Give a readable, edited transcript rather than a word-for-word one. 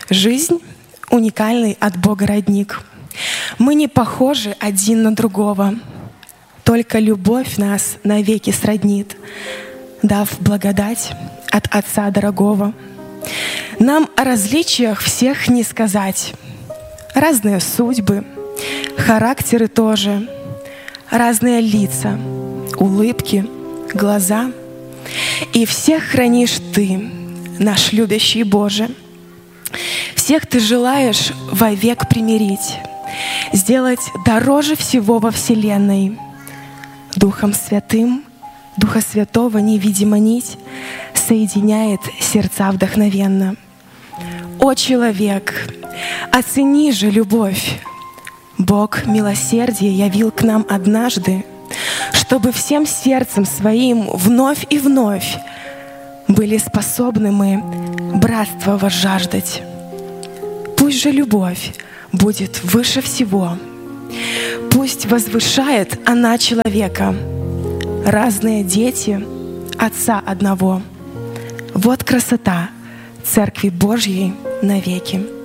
Жизнь — уникальный от Бога родник. Мы не похожи один на другого. Только любовь нас навеки сроднит, дав благодать от Отца дорогого. Нам о различиях всех не сказать. Разные судьбы, характеры тоже, разные лица, улыбки, глаза. И всех хранишь Ты, наш любящий Боже. Всех Ты желаешь вовек примирить, сделать дороже всего во вселенной. Духом Святым, Духа Святого невидима нить соединяет сердца вдохновенно. О, человек, оцени же любовь! Бог милосердие явил к нам однажды, чтобы всем сердцем своим вновь и вновь были способны мы братства возжаждать. Пусть же любовь будет выше всего. Пусть возвышает она человека. Разные дети Отца одного. Вот красота Церкви Божьей навеки.